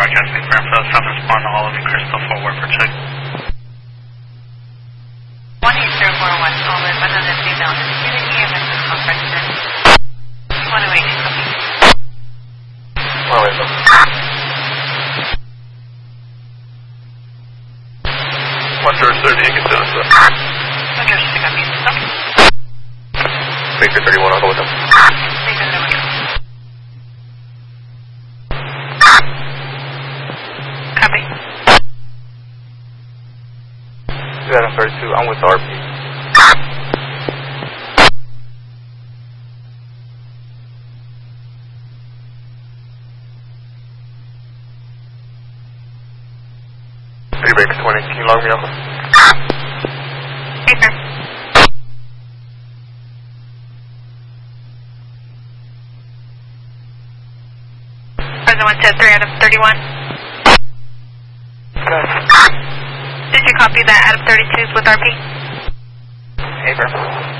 broadcasting for info. Some respond to all of you, Crystal forward for check. 18041, over, another female is using EMS conference. 108, copy. 130, you can do this. 130, copy. Baker 31, I'll go with them. Baker 31. Copy. 32, I'm with RP. Baker 20, can you log me up? Baker. President 173 out of 31. Good. Did you copy that out of 32s with RP? Paper.